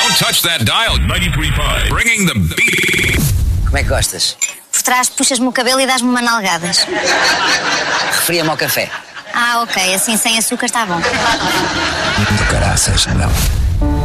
Don't touch that dial. 93.5. Bringing the beat. Como é que gostas? Por trás puxas-me o cabelo e dás-me uma nalgadas. Referia-me ao café. Ah, ok, assim sem açúcar está bom. Do caraças, não.